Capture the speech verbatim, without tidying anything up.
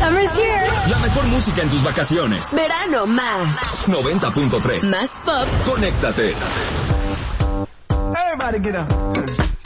Summer's here. La mejor música en tus vacaciones. Verano más. noventa punto tres. Más pop. Conéctate. Everybody get up.